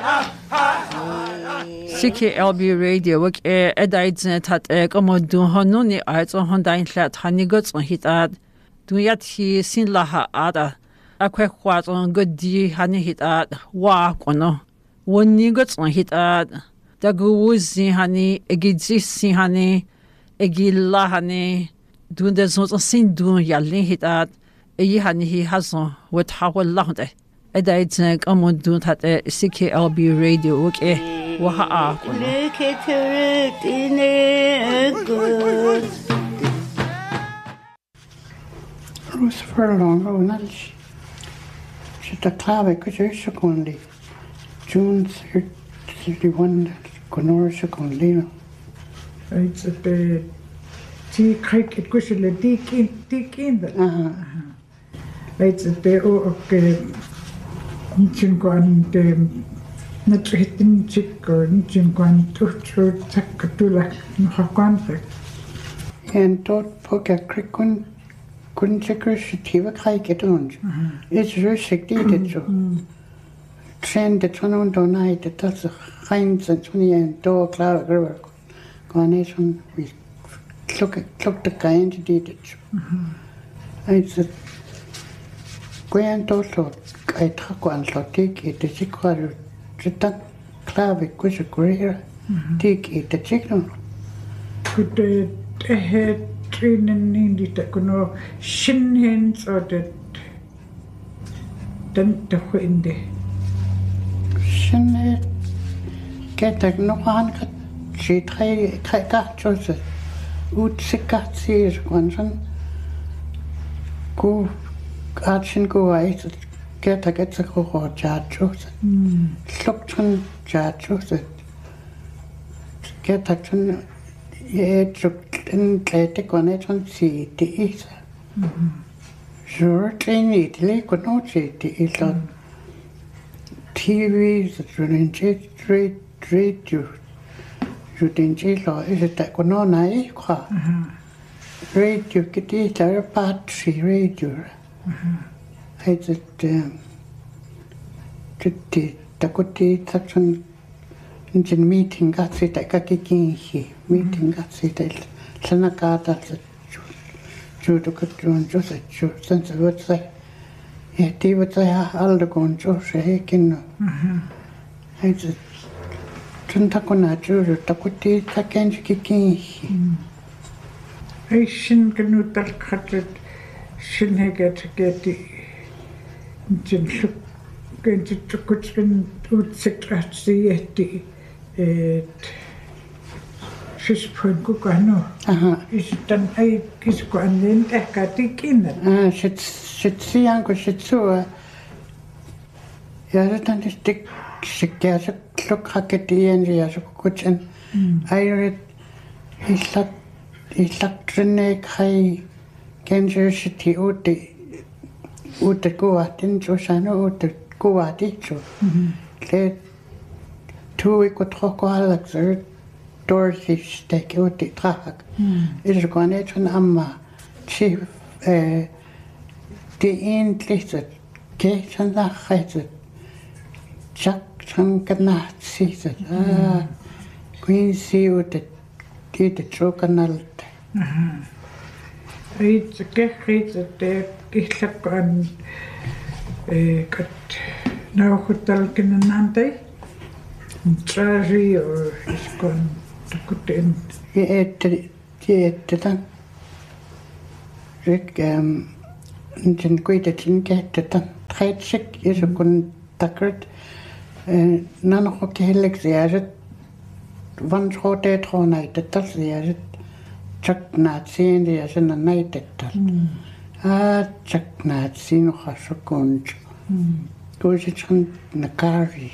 CKLB Radio work edaidzne tat komodun honuni aitson hondain hlat hanigots on hitat duyat hi sin laha ada akwe kwat on godi hani hitat wa kono wonni gots on hitat daguzi hani egidzi hani egilla hani dunde zon sin dun yalin hitat eyi hani hi hason wat hawal lahde edaidzne komodun tat CKLB Radio work Waha Look at it in a good. Rose for long, oh, not she's a clave, because you're secondi. June 31, Conor secondi. It's a bit. See, cricket, because you're dig in that. It's a bit of Natritin chicken, Jimquan, Tuchu, Takatula, Haquanfe. And don't poke a crickun, couldn't checker, should have a hike at lunch. It's rustic, did you? Trend the Tonon night, that does the hinds and 20 and door cloud river. Carnation, we look the kind did it. It's a grand also. I took one so take it, the chicken. That clave was a career. Take it, the chicken. Could the head training in the Tacono shin hands or that then the windy? Shin get a no one cut. She tried got Joseph. Would sick got seas one go arching go out. Get a go judge. Looked on judge. Get a and on it on see the east. Sure, train Italy could not see the east on TV, the trade you. You didn't see law, is it that could not naive? Radio get it a battery radio. I said, the good day, such an engine meeting got it, I got kicking he, meeting got it, Senacata, Judo could do and Joseph, since I would say, yeah, they would say, I'll go and Joseph Hakin. I said, Tuntacona, Judo, the good day, I can't kicking he. I shouldn't cut it, shouldn't get the. Going to cook and secret the she's put Gugano. Is done I kiss one then I got it in it. Should see Uncle Shitsua. Yeah, that is stick. She gets a clock hackety and she has a kitchen. I read he's like Trinic high Kansas City ut go at in Josano ut go at each. Let 2 weeks talk Alex or Dorothy stake out the track. It is going to an amma chief the end listed Kate and the height Jack Chankanat sees it. Queen see what the did the chocanal. It's a get that they get on cut now hotel can an ante treasury or is gone to put in. Rick in quite a chin get the trade sick is a good tuckered. None of the helix the azet one short at all night that does the azet. Chuck not seeing the as in a night at Chuck not seen a hush of gunge. Goes it on the car.